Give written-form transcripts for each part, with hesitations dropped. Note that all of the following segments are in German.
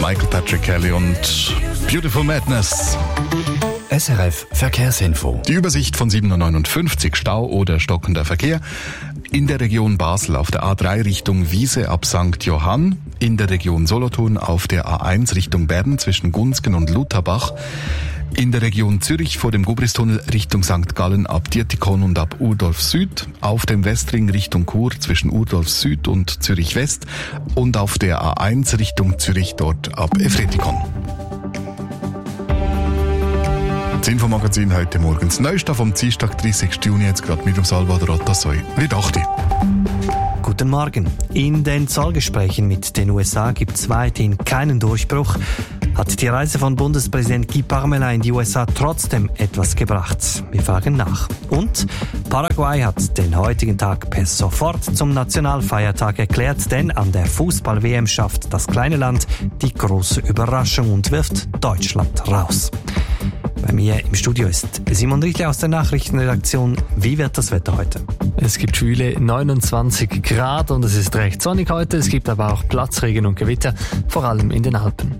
Michael Patrick Kelly und Beautiful Madness. SRF Verkehrsinfo. Die Übersicht von 7:59 Uhr, Stau oder stockender Verkehr. In der Region Basel auf der A3 Richtung Wiese ab St. Johann. In der Region Solothurn auf der A1 Richtung Bern zwischen Gunzgen und Lutherbach. In der Region Zürich vor dem Gubristunnel Richtung St. Gallen ab Dietikon und ab Urdorf Süd. Auf dem Westring Richtung Chur zwischen Urdorf Süd und Zürich West. Und auf der A1 Richtung Zürich dort ab Efretikon. Das Infomagazin heute morgens. Neueste vom Dienstag, 30. Juni, jetzt gerade mit dem Salvador Otasoy. Wie dachte ich? Guten Morgen. In den Zollgesprächen mit den USA gibt es weiterhin keinen Durchbruch. Hat die Reise von Bundespräsident Guy Parmelin in die USA trotzdem etwas gebracht? Wir fragen nach. Und Paraguay hat den heutigen Tag per sofort zum Nationalfeiertag erklärt, denn an der Fußball-WM schafft das kleine Land die große Überraschung und wirft Deutschland raus. Bei mir im Studio ist Simon Riedle aus der Nachrichtenredaktion. Wie wird das Wetter heute? Es gibt schwüle 29 Grad und es ist recht sonnig heute. Es gibt aber auch Platzregen und Gewitter, vor allem in den Alpen.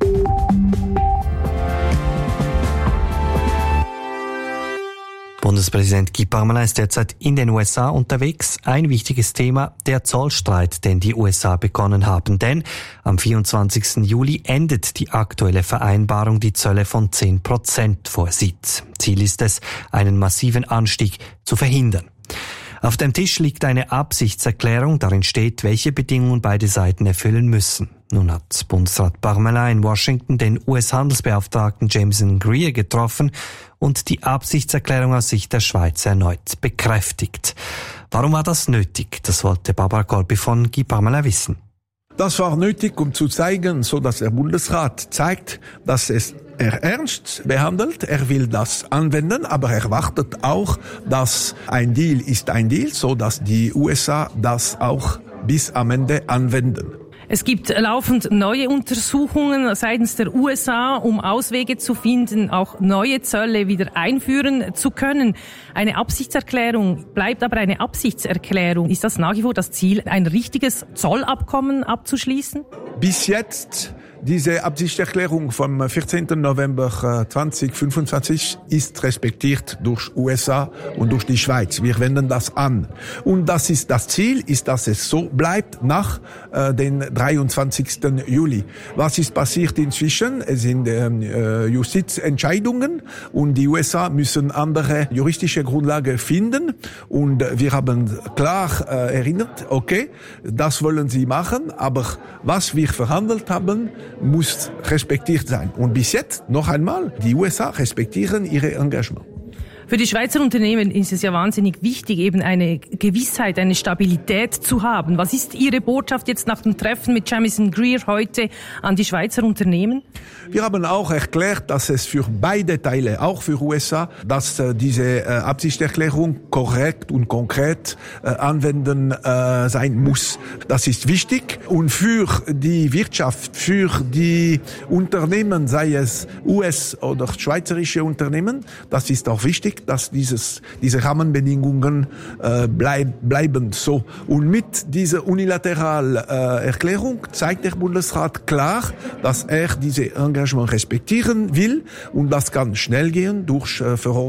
Bundespräsident Guy Parmelin ist derzeit in den USA unterwegs. Ein wichtiges Thema, der Zollstreit, den die USA begonnen haben. Denn am 24. Juli endet die aktuelle Vereinbarung, die Zölle von 10% vorsieht. Ziel ist es, einen massiven Anstieg zu verhindern. Auf dem Tisch liegt eine Absichtserklärung, darin steht, welche Bedingungen beide Seiten erfüllen müssen. Nun hat Bundesrat Parmelin in Washington den US-Handelsbeauftragten Jameson Greer getroffen und die Absichtserklärung aus Sicht der Schweiz erneut bekräftigt. Warum war das nötig? Das wollte Barbara Kolbi von Guy Parmelin wissen. Das war nötig, um zu zeigen, so dass der Bundesrat zeigt, dass er ernst behandelt, er will das anwenden, aber er wartet auch, dass ein Deal ist ein Deal, so dass die USA das auch bis am Ende anwenden. Es gibt laufend neue Untersuchungen seitens der USA, um Auswege zu finden, auch neue Zölle wieder einführen zu können. Eine Absichtserklärung bleibt aber eine Absichtserklärung. Ist das nach wie vor das Ziel, ein richtiges Zollabkommen abzuschließen? Bis jetzt, diese Absichtserklärung vom 14. November 2025 ist respektiert durch USA und durch die Schweiz. Wir wenden das an. Und das ist das Ziel, ist, dass es so bleibt nach den 23. Juli. Was ist passiert inzwischen? Es sind Justizentscheidungen und die USA müssen andere juristische Grundlage finden. Und wir haben klar erinnert, okay, das wollen sie machen, aber was wir verhandelt haben, muss respektiert sein. Und bis jetzt, noch einmal, die USA respektieren ihre Engagement. Für die Schweizer Unternehmen ist es ja wahnsinnig wichtig, eben eine Gewissheit, eine Stabilität zu haben. Was ist Ihre Botschaft jetzt nach dem Treffen mit Jameson Greer heute an die Schweizer Unternehmen? Wir haben auch erklärt, dass es für beide Teile, auch für USA, dass diese Absichtserklärung korrekt und konkret anwenden sein muss. Das ist wichtig und für die Wirtschaft, für die Unternehmen, sei es US- oder schweizerische Unternehmen, das ist auch wichtig, dass diese Rahmenbedingungen bleiben so. Und mit dieser unilateralen Erklärung zeigt der Bundesrat klar, dass er diese Engagement respektieren will und das kann schnell gehen durch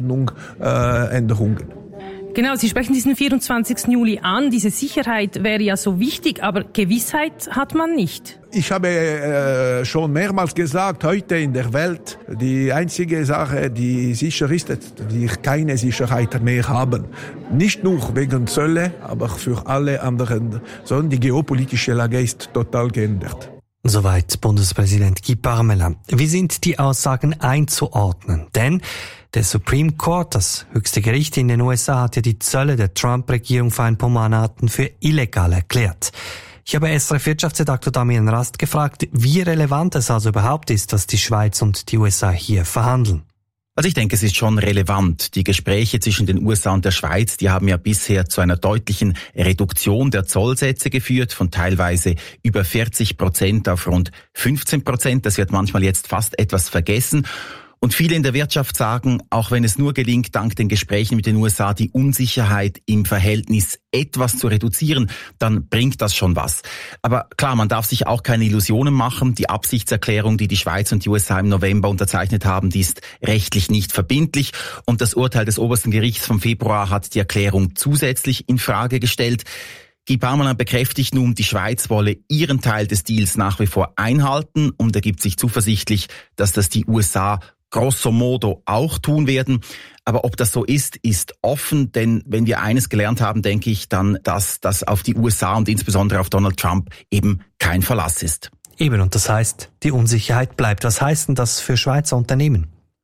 Verordnungsänderungen. Genau, Sie sprechen diesen 24. Juli an. Diese Sicherheit wäre ja so wichtig, aber Gewissheit hat man nicht. Ich habe schon mehrmals gesagt, heute in der Welt, die einzige Sache, die sicher ist, dass wir keine Sicherheit mehr haben. Nicht nur wegen Zölle, aber für alle anderen, sondern die geopolitische Lage ist total geändert. Soweit Bundespräsident Guy Parmelin. Wie sind die Aussagen einzuordnen? Denn der Supreme Court, das höchste Gericht in den USA, hat ja die Zölle der Trump-Regierung vor ein paar Monaten für illegal erklärt. Ich habe SRF-Wirtschaftsredaktor Damian Rast gefragt, wie relevant es also überhaupt ist, dass die Schweiz und die USA hier verhandeln. Also ich denke, es ist schon relevant. Die Gespräche zwischen den USA und der Schweiz, die haben ja bisher zu einer deutlichen Reduktion der Zollsätze geführt, von teilweise über 40% auf rund 15%. Das wird manchmal jetzt fast etwas vergessen. Und viele in der Wirtschaft sagen, auch wenn es nur gelingt, dank den Gesprächen mit den USA die Unsicherheit im Verhältnis etwas zu reduzieren, dann bringt das schon was. Aber klar, man darf sich auch keine Illusionen machen. Die Absichtserklärung, die die Schweiz und die USA im November unterzeichnet haben, die ist rechtlich nicht verbindlich. Und das Urteil des obersten Gerichts vom Februar hat die Erklärung zusätzlich in Frage gestellt. Guy Parmelin bekräftigt nun, die Schweiz wolle ihren Teil des Deals nach wie vor einhalten und er gibt sich zuversichtlich, dass das die USA grosso modo auch tun werden. Aber ob das so ist, ist offen, denn wenn wir eines gelernt haben, denke ich dann, dass das auf die USA und insbesondere auf Donald Trump eben kein Verlass ist. Eben, und das heißt, die Unsicherheit bleibt. Was heißt denn das für Schweizer Unternehmen?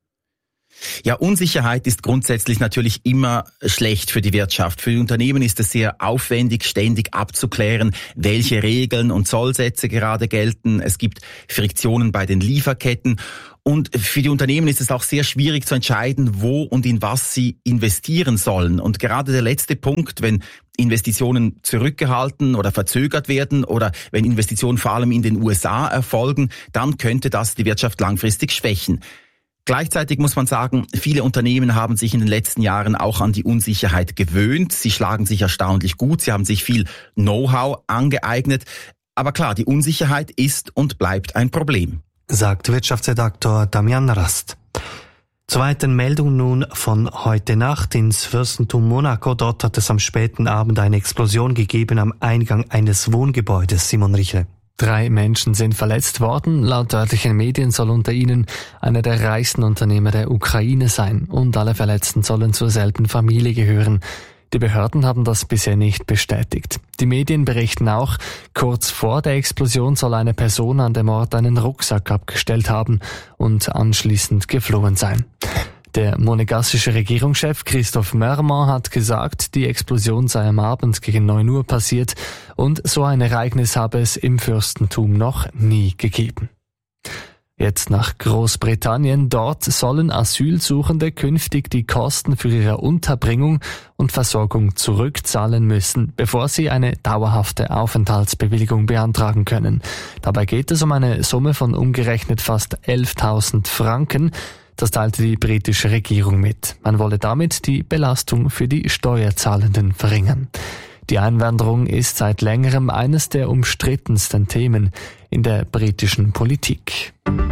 Ja, Unsicherheit ist grundsätzlich natürlich immer schlecht für die Wirtschaft. Für die Unternehmen ist es sehr aufwendig, ständig abzuklären, welche Regeln und Zollsätze gerade gelten. Es gibt Friktionen bei den Lieferketten. Und für die Unternehmen ist es auch sehr schwierig zu entscheiden, wo und in was sie investieren sollen. Und gerade der letzte Punkt, wenn Investitionen zurückgehalten oder verzögert werden oder wenn Investitionen vor allem in den USA erfolgen, dann könnte das die Wirtschaft langfristig schwächen. Gleichzeitig muss man sagen, viele Unternehmen haben sich in den letzten Jahren auch an die Unsicherheit gewöhnt. Sie schlagen sich erstaunlich gut, sie haben sich viel Know-how angeeignet. Aber klar, die Unsicherheit ist und bleibt ein Problem, sagt Wirtschaftsredaktor Damian Rast. Zur weiteren Meldung nun von heute Nacht ins Fürstentum Monaco. Dort hat es am späten Abend eine Explosion gegeben am Eingang eines Wohngebäudes. Simon Richle. 3 Menschen sind verletzt worden. Laut örtlichen Medien soll unter ihnen einer der reichsten Unternehmer der Ukraine sein und alle Verletzten sollen zur selben Familie gehören. Die Behörden haben das bisher nicht bestätigt. Die Medien berichten auch, kurz vor der Explosion soll eine Person an dem Ort einen Rucksack abgestellt haben und anschließend geflohen sein. Der monegassische Regierungschef Christophe Mermont hat gesagt, die Explosion sei am Abend gegen 9 Uhr passiert und so ein Ereignis habe es im Fürstentum noch nie gegeben. Jetzt nach Großbritannien. Dort sollen Asylsuchende künftig die Kosten für ihre Unterbringung und Versorgung zurückzahlen müssen, bevor sie eine dauerhafte Aufenthaltsbewilligung beantragen können. Dabei geht es um eine Summe von umgerechnet fast 11.000 Franken. Das teilte die britische Regierung mit. Man wolle damit die Belastung für die Steuerzahlenden verringern. Die Einwanderung ist seit längerem eines der umstrittensten Themen in der britischen Politik.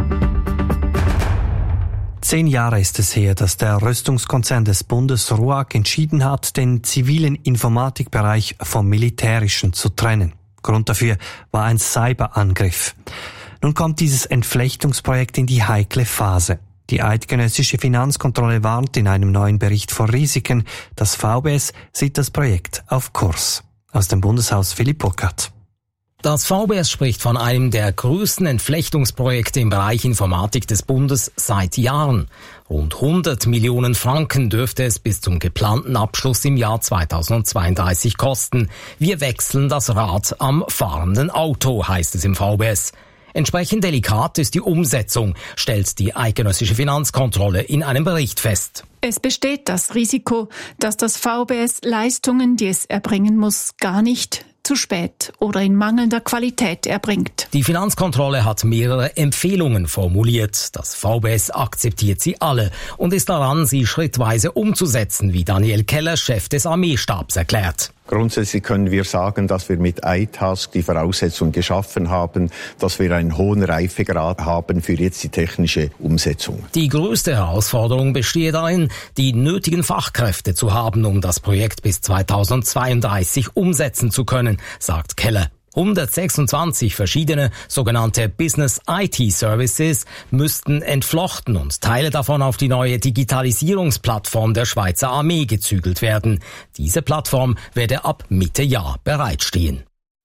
10 Jahre ist es her, dass der Rüstungskonzern des Bundes RUAG entschieden hat, den zivilen Informatikbereich vom militärischen zu trennen. Grund dafür war ein Cyberangriff. Nun kommt dieses Entflechtungsprojekt in die heikle Phase. Die eidgenössische Finanzkontrolle warnt in einem neuen Bericht vor Risiken. Das VBS sieht das Projekt auf Kurs. Aus dem Bundeshaus Philipp Burkhardt. Das VBS spricht von einem der größten Entflechtungsprojekte im Bereich Informatik des Bundes seit Jahren. Rund 100 Millionen Franken dürfte es bis zum geplanten Abschluss im Jahr 2032 kosten. Wir wechseln das Rad am fahrenden Auto, heißt es im VBS. Entsprechend delikat ist die Umsetzung, stellt die eidgenössische Finanzkontrolle in einem Bericht fest. Es besteht das Risiko, dass das VBS Leistungen, die es erbringen muss, gar nicht zu spät oder in mangelnder Qualität erbringt. Die Finanzkontrolle hat mehrere Empfehlungen formuliert. Das VBS akzeptiert sie alle und ist daran, sie schrittweise umzusetzen, wie Daniel Keller, Chef des Armeestabs, erklärt. Grundsätzlich können wir sagen, dass wir mit iTask die Voraussetzungen geschaffen haben, dass wir einen hohen Reifegrad haben für jetzt die technische Umsetzung. Die größte Herausforderung bestehe darin, die nötigen Fachkräfte zu haben, um das Projekt bis 2032 umsetzen zu können, sagt Keller. 126 verschiedene sogenannte Business IT Services müssten entflochten und Teile davon auf die neue Digitalisierungsplattform der Schweizer Armee gezügelt werden. Diese Plattform werde ab Mitte Jahr bereitstehen.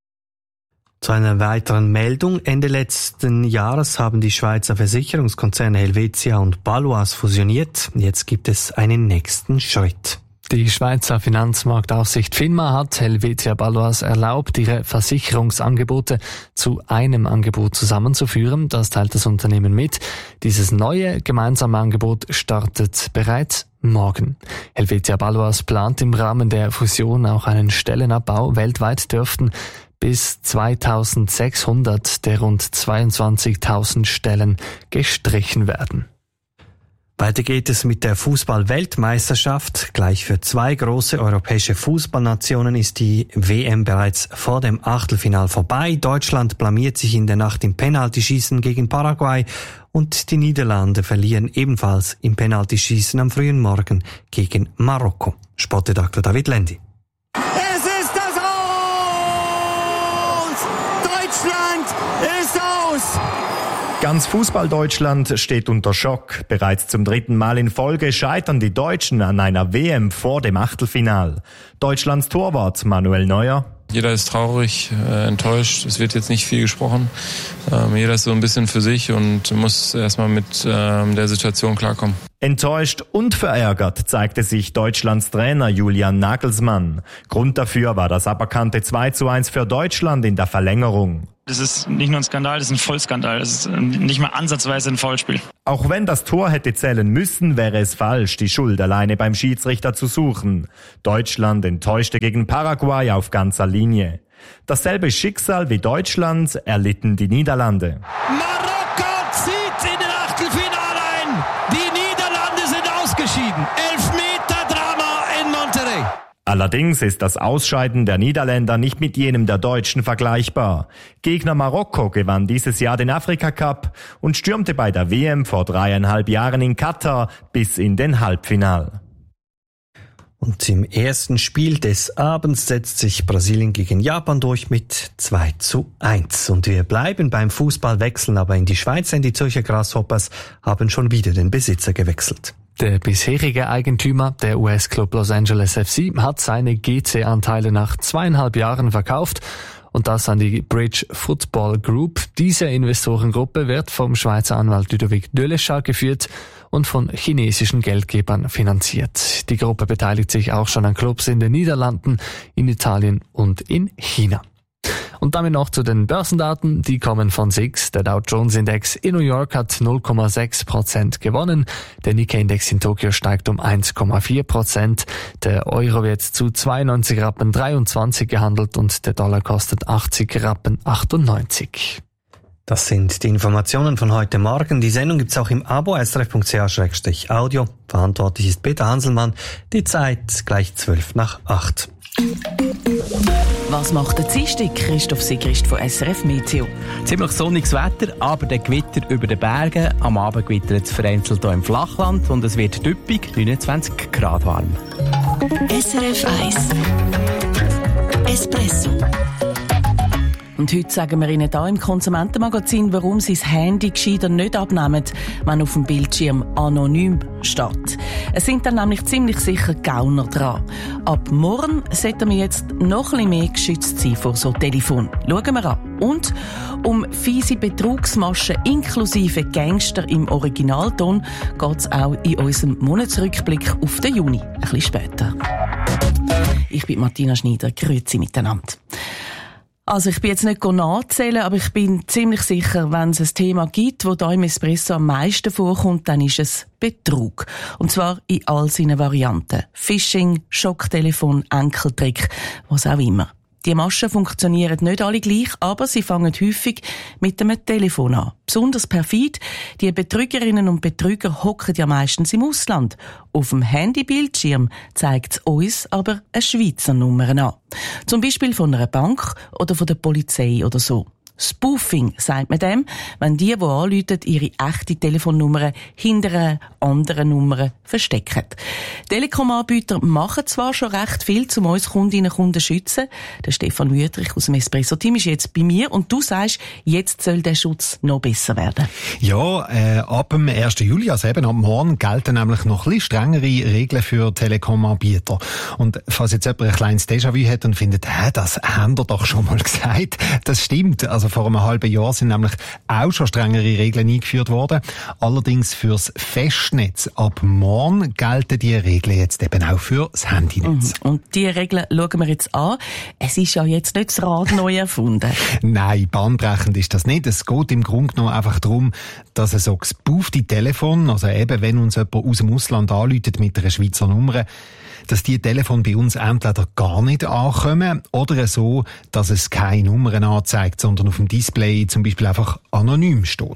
Zu einer weiteren Meldung. Ende letzten Jahres haben die Schweizer Versicherungskonzerne Helvetia und Baloise fusioniert. Jetzt gibt es einen nächsten Schritt. Die Schweizer Finanzmarktaufsicht FINMA hat Helvetia Baloise erlaubt, ihre Versicherungsangebote zu einem Angebot zusammenzuführen. Das teilt das Unternehmen mit. Dieses neue gemeinsame Angebot startet bereits morgen. Helvetia Baloise plant im Rahmen der Fusion auch einen Stellenabbau. Weltweit dürften bis 2600 der rund 22.000 Stellen gestrichen werden. Weiter geht es mit der Fußball-Weltmeisterschaft. Gleich für 2 große europäische Fußballnationen ist die WM bereits vor dem Achtelfinal vorbei. Deutschland blamiert sich in der Nacht im Penaltyschießen gegen Paraguay und die Niederlande verlieren ebenfalls im Penaltyschießen am frühen Morgen gegen Marokko. Sportredakteur David Lendi. Es ist das Aus! Deutschland ist aus! Ganz Fußball-Deutschland steht unter Schock. Bereits zum 3. Mal in Folge scheitern die Deutschen an einer WM vor dem Achtelfinal. Deutschlands Torwart Manuel Neuer. Jeder ist traurig, enttäuscht. Es wird jetzt nicht viel gesprochen. Jeder ist so ein bisschen für sich und muss erstmal mit der Situation klarkommen. Enttäuscht und verärgert zeigte sich Deutschlands Trainer Julian Nagelsmann. Grund dafür war das aberkannte 2:1 für Deutschland in der Verlängerung. Das ist nicht nur ein Skandal, das ist ein Vollskandal. Das ist nicht mal ansatzweise ein Foulspiel. Auch wenn das Tor hätte zählen müssen, wäre es falsch, die Schuld alleine beim Schiedsrichter zu suchen. Deutschland enttäuschte gegen Paraguay auf ganzer Linie. Dasselbe Schicksal wie Deutschland erlitten die Niederlande. Marokko zieht in den Achtelfinale ein. Die Niederlande sind ausgeschieden. 11-Meter-Drama in Monterrey. Allerdings ist das Ausscheiden der Niederländer nicht mit jenem der Deutschen vergleichbar. Gegner Marokko gewann dieses Jahr den Afrika-Cup und stürmte bei der WM vor 3,5 Jahren in Katar bis in den Halbfinal. Und im ersten Spiel des Abends setzt sich Brasilien gegen Japan durch mit 2:1. Und wir bleiben beim Fußballwechseln, aber in die Schweiz, denn die Zürcher Grasshoppers haben schon wieder den Besitzer gewechselt. Der bisherige Eigentümer, der US-Club Los Angeles FC, hat seine GC-Anteile nach 2,5 Jahren verkauft und das an die Bridge Football Group. Diese Investorengruppe wird vom Schweizer Anwalt Ludovic Deleschat geführt und von chinesischen Geldgebern finanziert. Die Gruppe beteiligt sich auch schon an Clubs in den Niederlanden, in Italien und in China. Und damit noch zu den Börsendaten. Die kommen von SIX. Der Dow Jones Index in New York hat 0,6% gewonnen. Der Nikkei Index in Tokio steigt um 1,4%. Der Euro wird zu 92,23 gehandelt und der Dollar kostet 80,98. Das sind die Informationen von heute Morgen. Die Sendung gibt's auch im Abo srf.ch/audio. Verantwortlich ist Peter Hanselmann. Die Zeit gleich 7:55. Was macht der Dienstag? Christoph Sigrist von SRF Meteo. Ziemlich sonniges Wetter, aber der Gewitter über den Bergen. Am Abend gewittert es vereinzelt hier im Flachland und es wird düppig, 29 Grad warm. SRF 1 Espresso. Und heute sagen wir Ihnen hier im Konsumentenmagazin, warum Sie das Handy gescheiter nicht abnehmen, wenn auf dem Bildschirm anonym steht. Es sind dann nämlich ziemlich sicher Gauner dran. Ab morgen sollten wir jetzt noch ein bisschen mehr geschützt sein vor so Telefon. Schauen wir an. Und um fiese Betrugsmaschen inklusive Gangster im Originalton geht es auch in unserem Monatsrückblick auf den Juni, ein bisschen später. Ich bin Martina Schneider, grüezi miteinander. Also ich bin jetzt nicht nachzählen, aber ich bin ziemlich sicher, wenn es ein Thema gibt, das hier im Espresso am meisten vorkommt, dann ist es Betrug. Und zwar in all seinen Varianten. Phishing, Schocktelefon, Enkeltrick, was auch immer. Die Maschen funktionieren nicht alle gleich, aber sie fangen häufig mit einem Telefon an. Besonders perfid, die Betrügerinnen und Betrüger hocken ja meistens im Ausland. Auf dem Handybildschirm zeigt es uns aber eine Schweizer Nummer an. Zum Beispiel von einer Bank oder von der Polizei oder so. Spoofing sagt man dem, wenn die anrufen, ihre echte Telefonnummer hinter einer anderen Nummer verstecken. Telekom-Anbieter machen zwar schon recht viel, um uns Kundinnen und Kunden zu schützen. Der Stefan Wüthrich aus dem Espresso-Team ist jetzt bei mir und du sagst, jetzt soll der Schutz noch besser werden. Ja, ab dem 1. Juli, also eben ab morgen, gelten nämlich noch ein bisschen strengere Regeln für Telekom-Anbieter. Und falls jetzt jemand ein kleines Déjà-vu hat und findet, das haben wir doch schon mal gesagt, das stimmt. Also vor einem halben Jahr sind nämlich auch schon strengere Regeln eingeführt worden. Allerdings fürs Festnetz. Ab morgen gelten die Regeln jetzt eben auch für das Handynetz. Und die Regeln schauen wir jetzt an. Es ist ja jetzt nicht das Rad neu erfunden. Nein, bahnbrechend ist das nicht. Es geht im Grunde genommen einfach darum, dass so gespoofte Telefon, also eben wenn uns jemand aus dem Ausland anruft mit einer Schweizer Nummer, dass die Telefone bei uns entweder gar nicht ankommen oder so, dass es keine Nummern anzeigt, sondern auf dem Display zum Beispiel einfach anonym steht.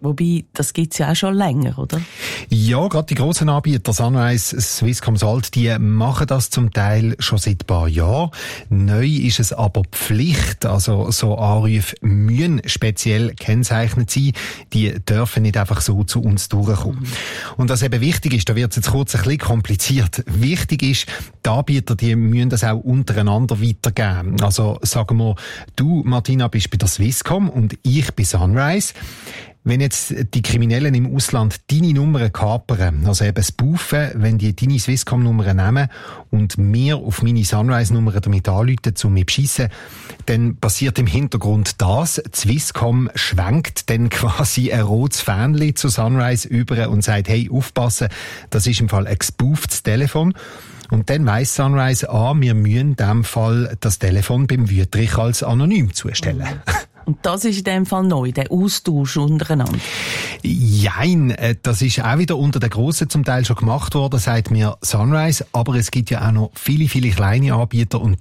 Wobei, das gibt's ja auch schon länger, oder? Ja, gerade die grossen Anbieter, Sunrise, Swisscom, Salt, die machen das zum Teil schon seit ein paar Jahren. Neu ist es aber Pflicht, also so Anrufe müssen speziell kennzeichnet sein. Die dürfen nicht einfach so zu uns durchkommen. Und was eben wichtig ist, da wird es jetzt kurz ein bisschen kompliziert. Wichtig ist, die Anbieter, die müssen das auch untereinander weitergeben. Also sagen wir, du, Martina, bist bei der Swisscom und ich bei Sunrise. Wenn jetzt die Kriminellen im Ausland deine Nummern kapern, also eben spoofen, wenn die deine Swisscom-Nummern nehmen und mir auf meine Sunrise-Nummern damit anrufen, um mich zu beschissen, dann passiert im Hintergrund das. Die Swisscom schwenkt dann quasi ein rotes Fähnchen zu Sunrise über und sagt, hey, aufpassen, das ist im Fall ein gespooftes Telefon. Und dann weiss Sunrise, wir müssen in diesem Fall das Telefon beim Wüterich als anonym zustellen. Und das ist in dem Fall neu, der Austausch untereinander? Jein, das ist auch wieder unter den Grossen zum Teil schon gemacht worden, sagt mir Sunrise. Aber es gibt ja auch noch viele, viele kleine Anbieter und